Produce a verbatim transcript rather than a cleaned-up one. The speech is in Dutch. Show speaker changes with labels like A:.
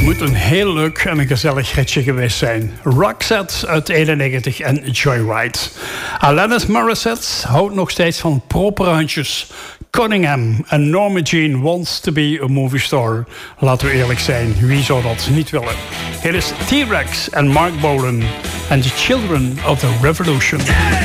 A: Moet een heel leuk en een gezellig ritje geweest zijn. Roxette uit eenennegentig en Joyride. Alanis Morissette houdt nog steeds van propere handjes. Cunningham en Norma Jean wants to be a movie star. Laten we eerlijk zijn, wie zou dat niet willen? Hier is T-Rex en Mark Bolan en The Children of the Revolution.